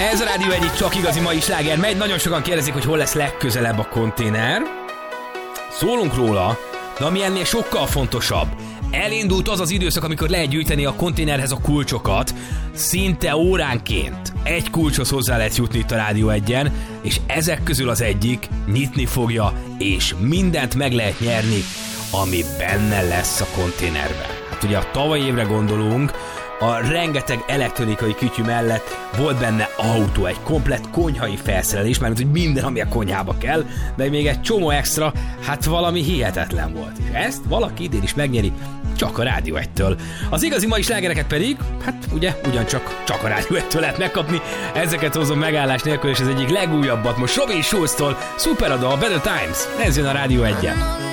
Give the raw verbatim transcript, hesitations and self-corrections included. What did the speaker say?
Ez a Rádió egyik csak igazi mai sláger megy. Nagyon sokan kérdezik, hogy hol lesz legközelebb a konténer. Szólunk róla, de ami ennél sokkal fontosabb. Elindult az az időszak, amikor lehet gyűjteni a konténerhez a kulcsokat. Szinte óránként egy kulcshoz hozzá lehet jutni itt a Rádió egyen, és ezek közül az egyik nyitni fogja, és mindent meg lehet nyerni, ami benne lesz a konténerben. Hát ugye a tavalyi évre gondolunk, a rengeteg elektronikai kütyű mellett volt benne autó, egy komplett konyhai felszerelés, mert hogy minden, ami a konyhába kell, de még egy csomó extra, hát valami hihetetlen volt. És ezt valaki idén is megnyeri, csak a Rádió egytől. Az igazi mai slágereket pedig, hát ugye ugyancsak csak a Rádió egytől lehet megkapni. Ezeket hozom megállás nélkül, és ez egyik legújabbat most Robin Schulztól, szuper a dal, Better Times. Ez jön a Rádió egyen.